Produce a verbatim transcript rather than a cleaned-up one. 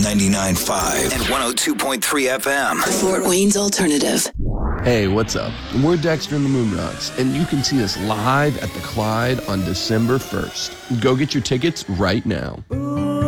ninety-nine point five and one oh two point three F M. Fort Wayne's Alternative. Hey, what's up? We're Dexter and the Moonrocks, and you can see us live at the Clyde on December first. Go get your tickets right now. Ooh.